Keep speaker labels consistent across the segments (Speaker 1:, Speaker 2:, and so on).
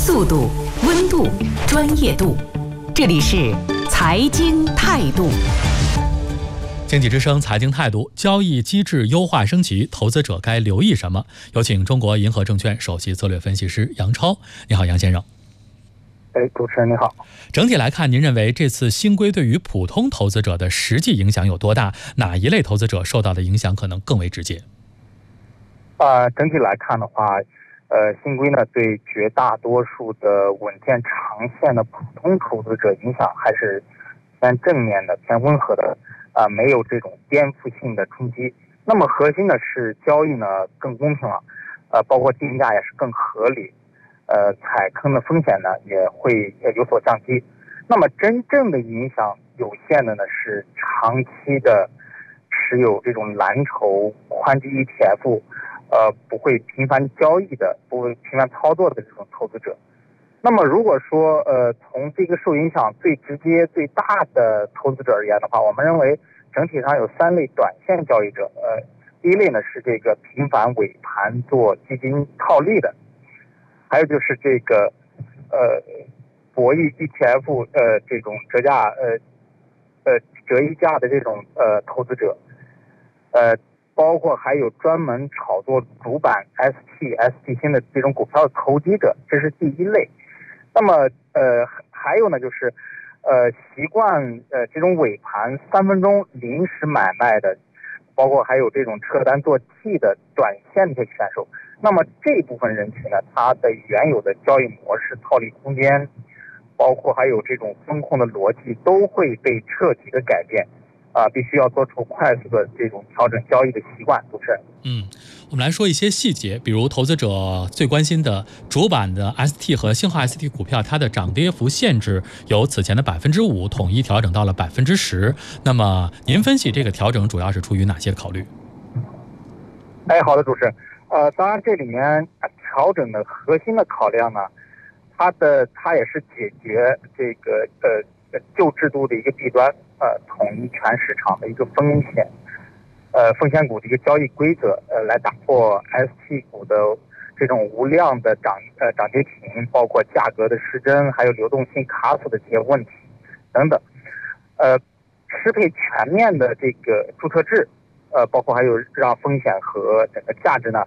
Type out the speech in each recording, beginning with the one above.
Speaker 1: 速度、温度、专业度，这里是财经态度。
Speaker 2: 经济之声财经态度，交易机制优化升级，投资者该留意什么？有请中国银河证券首席策略分析师杨超。你好，杨先生。
Speaker 3: 主持人你好。
Speaker 2: 整体来看，您认为这次新规对于普通投资者的实际影响有多大？哪一类投资者受到的影响可能更为直接？
Speaker 3: 整体来看的话，新规呢对绝大多数的稳健长线的普通投资者影响还是偏正面的、偏温和的，没有这种颠覆性的冲击。那么核心的是交易呢更公平了，包括定价也是更合理，踩坑的风险呢也会有所降低。那么真正的影响有限的呢是长期的持有这种蓝筹宽基 ETF。不会频繁交易的、不会频繁操作的这种投资者。那么如果说从这个受影响最直接最大的投资者而言的话，我们认为整体上有3类短线交易者。第一类呢是这个频繁尾盘做基金套利的，还有就是这个博弈 ETF 这种折价折溢价的这种投资者。包括还有专门炒作主板 ST 新的这种股票的投机者，这是第一类。那么还有呢就是习惯这种尾盘3分钟临时买卖的，包括还有这种撤单做 T 的短线的一些选手。那么这部分人群呢，它的原有的交易模式、套利空间，包括还有这种风控的逻辑都会被彻底的改变。必须要做出快速的这种调整交易的习惯，主持人。
Speaker 2: 我们来说一些细节，比如投资者最关心的主板的 ST 和信号 ST 股票，它的涨跌幅限制由此前的5%统一调整到了10%。那么您分析这个调整主要是出于哪些考虑？
Speaker 3: 好的，主持人。当然这里面调整的核心的考量呢，它也是解决这个旧制度的一个弊端。统一全市场的一个风险股的一个交易规则，来打破 ST 股的这种无量的涨跌停，包括价格的失真，还有流动性卡死的这些问题等等。适配全面的这个注册制，包括还有让风险和整个价值呢，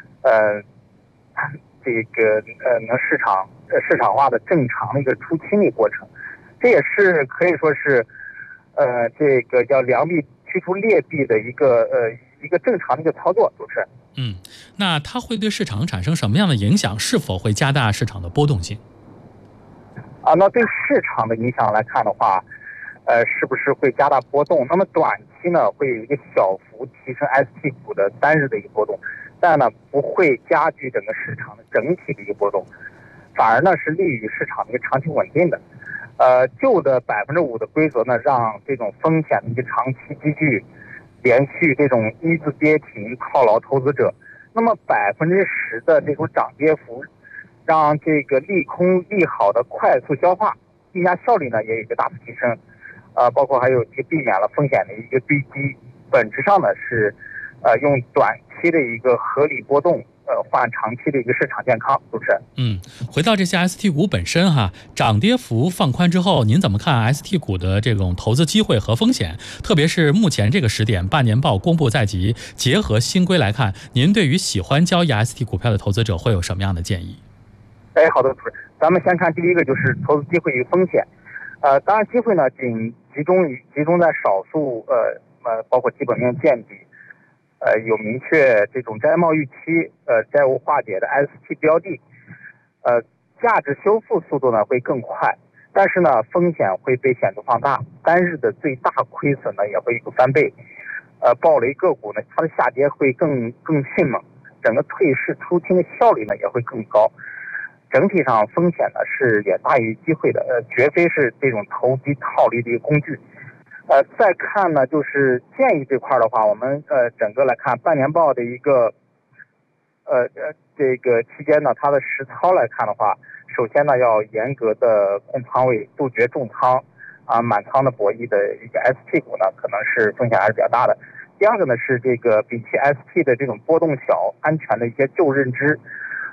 Speaker 3: 这个能市场化的正常的一个出清的过程。这也是可以说是。这个叫良币驱除劣币的一个正常的一个操作，主持人。
Speaker 2: 那它会对市场产生什么样的影响？是否会加大市场的波动性？
Speaker 3: 那对市场的影响来看的话，是不是会加大波动？那么短期呢，会有一个小幅提升 ST 股的单日的一个波动，但呢不会加剧整个市场的整体的一个波动，反而呢是利于市场的一个长期稳定的。旧的5%的规则呢，让这种风险的一个长期积聚，连续这种一字跌停套牢投资者。那么10%的这种涨跌幅，让这个利空利好的快速消化，定价效率呢也有一个大幅提升。包括还有避免了风险的一个堆积，本质上呢是用短期的一个合理波动。换长期的一个市场健康，主持人。
Speaker 2: 回到这些 ST 股本身涨跌幅放宽之后，您怎么看 ST 股的这种投资机会和风险？特别是目前这个时点，半年报公布在即，结合新规来看，您对于喜欢交易 ST 股票的投资者会有什么样的建议？
Speaker 3: 好的，主持人。咱们先看第一个，就是投资机会与风险。当然机会呢，仅集中在少数包括基本面见底。有明确这种债贸预期，债务化解的 ST 标的，价值修复速度呢会更快，但是呢风险会被显著放大，单日的最大亏损呢也会有翻倍，暴雷个股呢它的下跌会更迅猛，整个退市出清的效率呢也会更高，整体上风险呢是远大于机会的，绝非是这种投机套利的一个工具。再看呢，就是建议这块的话，我们整个来看半年报的一个这个期间呢，它的实操来看的话，首先呢要严格的控仓位，杜绝重仓满仓的博弈的一个 ST 股呢，可能是风险还是比较大的。第二个呢是这个摒弃 ST 的这种波动小、安全的一些旧认知，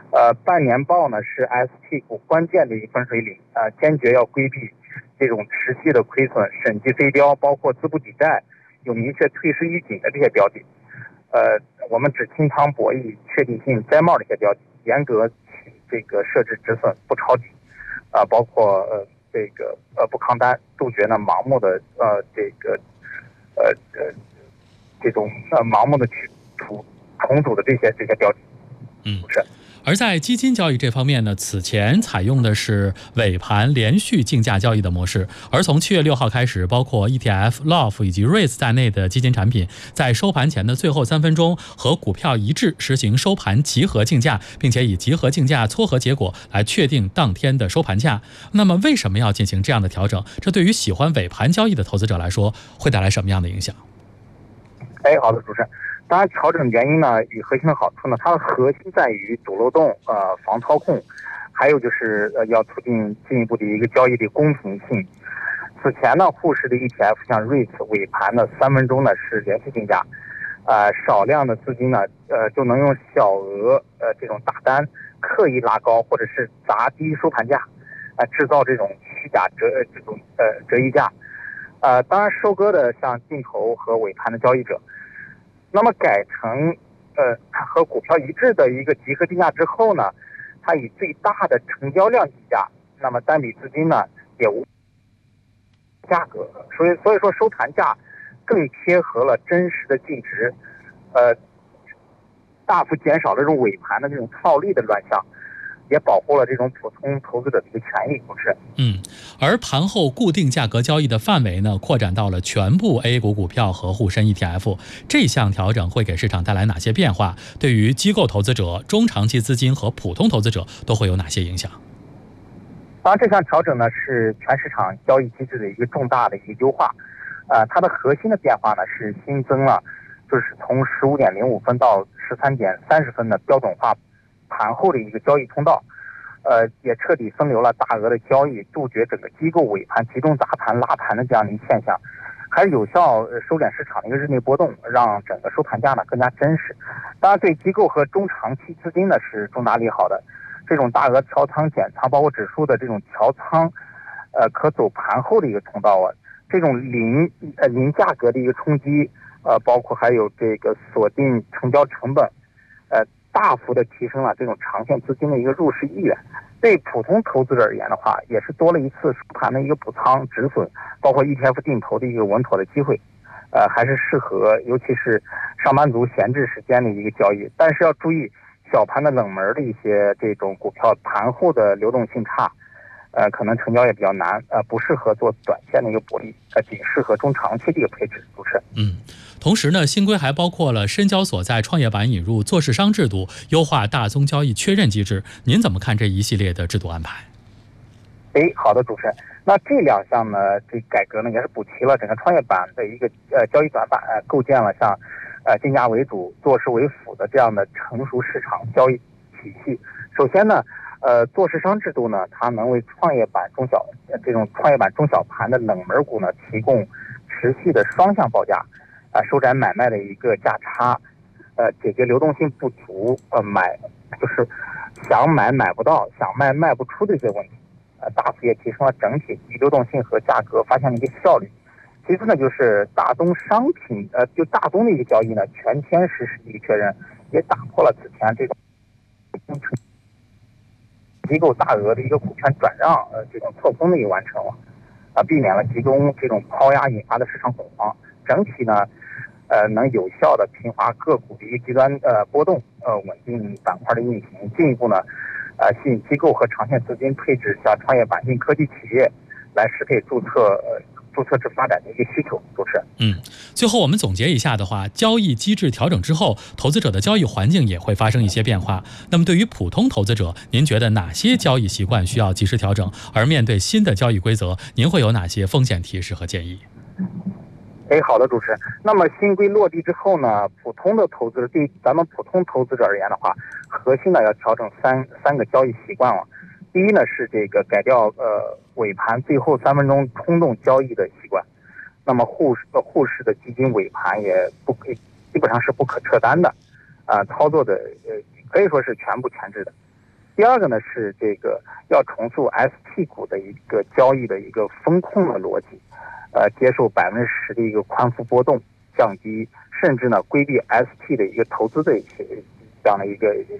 Speaker 3: 半年报呢是 ST 股关键的一个分水岭，坚决要规避这种持续的亏损、审计飞镖，包括资不抵债、有明确退市预警的这些标的。我们只清仓博弈、确定性摘帽的一些标的，严格这个设置止损不抄底，包括不扛单，杜绝呢盲目的这种盲目的去重组的这些标的。是。
Speaker 2: 而在基金交易这方面呢，此前采用的是尾盘连续竞价交易的模式，而从7月6号开始，包括 ETF、LOF 以及 REITs 在内的基金产品，在收盘前的最后3分钟和股票一致实行收盘集合竞价，并且以集合竞价撮合结果来确定当天的收盘价。那么为什么要进行这样的调整？这对于喜欢尾盘交易的投资者来说，会带来什么样的影响？
Speaker 3: 好的，主持人。当然，调整原因呢与核心的好处呢，它的核心在于堵漏洞、防操控，还有就是要促进进一步的一个交易的公平性。此前呢，沪市的 ETF 像 REITs 尾盘的3分钟呢是连续竞价，少量的资金呢就能用小额这种大单刻意拉高或者是砸低收盘价，制造这种虚假折溢价。当然收割的像定投和尾盘的交易者。那么改成和股票一致的一个集合竞价之后呢，它以最大的成交量计价，那么单笔资金呢也无价格，所以说收盘价更贴合了真实的净值，大幅减少了这种尾盘的这种套利的乱象，也保护了这种普通投资者的一个权益，不是？
Speaker 2: 而盘后固定价格交易的范围呢，扩展到了全部 A 股股票和沪深 ETF。这项调整会给市场带来哪些变化？对于机构投资者、中长期资金和普通投资者都会有哪些影响？
Speaker 3: 当然，这项调整呢是全市场交易机制的一个重大的一个优化。它的核心的变化呢是新增了，就是从15.05分到13.30分的标准化盘后的一个交易通道。也彻底分流了大额的交易，杜绝整个机构尾盘集中砸盘拉盘的这样的一个现象，还是有效收敛市场的一个日内波动，让整个收盘价呢更加真实。当然，对机构和中长期资金呢是重大利好的。这种大额调仓减仓，包括指数的这种调仓，可走盘后的一个通道这种零价格的一个冲击，包括还有这个锁定成交成本，大幅的提升了这种长线资金的一个入市意愿。对普通投资者而言的话，也是多了一次收盘的一个补仓止损，包括 ETF 定投的一个稳妥的机会。还是适合尤其是上班族闲置时间的一个交易。但是要注意，小盘的冷门的一些这种股票盘后的流动性差，可能成交也比较难，不适合做短线的一个博弈，仅适合中长期的一个配置。主持人。
Speaker 2: 同时呢，新规还包括了深交所在创业板引入做市商制度，优化大宗交易确认机制。您怎么看这一系列的制度安排？
Speaker 3: 好的，主持人。那这2项呢，这改革呢也是补齐了整个创业板的一个交易短板，构建了像竞价为主、做市为辅的这样的成熟市场交易体系。首先呢，做市商制度呢，它能为创业板中小盘的冷门股呢提供持续的双向报价，收窄买卖的一个价差，解决流动性不足，就是想买买不到，想卖卖不出的一些问题，大幅也提升了整体流动性和价格发现的一个效率。其次呢，就是大宗商品，就大宗的一个交易呢，全天实时的一个确认，也打破了此前这种机构大额的一个股权转让，这种错峰的一个完成了，避免了集中这种抛压引发的市场恐慌。整体呢，能有效的平滑个股的一个极端波动，稳定板块的运行，进一步呢，吸引机构和长线资金配置像创业板性科技企业，来适配注册制发展的一个需求。主持人。
Speaker 2: 最后我们总结一下的话，交易机制调整之后，投资者的交易环境也会发生一些变化。那么对于普通投资者，您觉得哪些交易习惯需要及时调整？而面对新的交易规则，您会有哪些风险提示和建议？
Speaker 3: 好的，主持人。那么新规落地之后呢，对咱们普通投资者而言的话，核心呢要调整三个交易习惯了。第一呢是这个改掉尾盘最后3分钟冲动交易的习惯。那么沪市的基金尾盘也基本上是不可撤单的，操作的可以说是全部前置的。 第二个呢是这个要重塑 ST 股的一个交易的一个风控的逻辑，接受10%的一个宽幅波动，降低甚至呢规避 ST 的一个投资的一些这样的一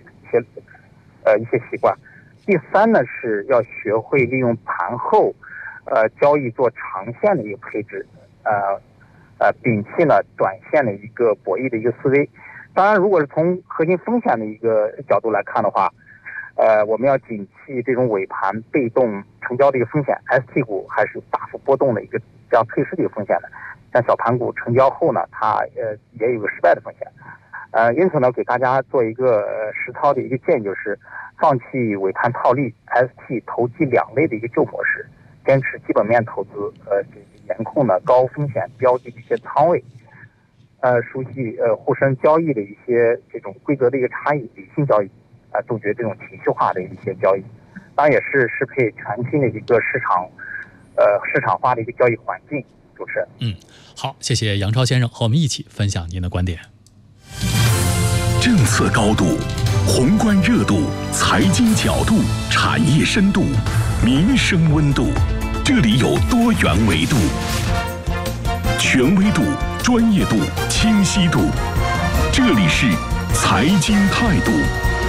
Speaker 3: 些习惯。第三呢是要学会利用盘后交易做长线的一个配置，摒弃呢短线的一个博弈的一个思维。当然，如果是从核心风险的一个角度来看的话，我们要警惕这种尾盘被动成交的一个风险。ST 股还是大幅波动的一个这样退市的一个风险的，像小盘股成交后呢，它也有个失败的风险。因此呢，给大家做一个实操的一个建议，就是放弃尾盘套利、ST 投机两类的一个旧模式，坚持基本面投资，严控呢高风险标的一些仓位，熟悉沪深交易的一些这种规则的一个差异，理性交易，杜绝这种情绪化的一些交易，当然也是适配全新的一个市场化的一个交易环境。主持人，
Speaker 2: 好，谢谢杨超先生和我们一起分享您的观点。
Speaker 4: 政策高度、宏观热度、财经角度、产业深度、民生温度，这里有多元维度，权威度、专业度、清晰度，这里是财经态度。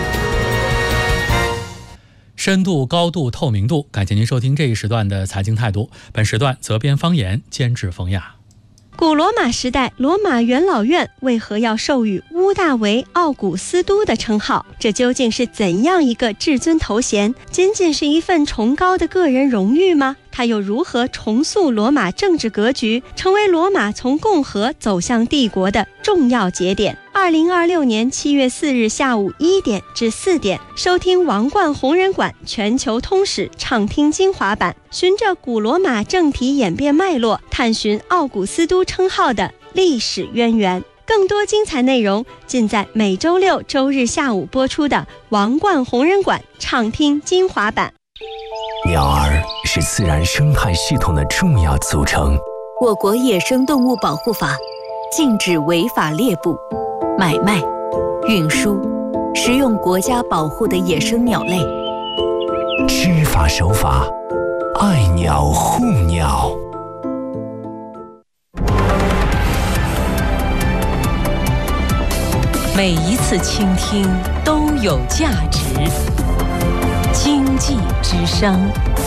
Speaker 2: 深度、高度、透明度，感谢您收听这一时段的财经态度。本时段责编方言，监制冯雅。
Speaker 5: 古罗马时代，罗马元老院为何要授予屋大维奥古斯都的称号？这究竟是怎样一个至尊头衔？仅仅是一份崇高的个人荣誉吗？它又如何重塑罗马政治格局，成为罗马从共和走向帝国的重要节点？2026年7月4日下午1点至4点，收听王冠红人馆全球通史畅听精华版，循着古罗马政体演变脉络，探寻奥古斯都称号的历史渊源。更多精彩内容尽在每周六、周日下午播出的王冠红人馆畅听精华版。
Speaker 6: 鸟儿是自然生态系统的重要组成。
Speaker 7: 我国野生动物保护法禁止违法猎捕、买卖、运输、食用国家保护的野生鸟类。
Speaker 6: 知法守法，爱鸟护鸟。
Speaker 1: 每一次倾听都有价值。经济之声。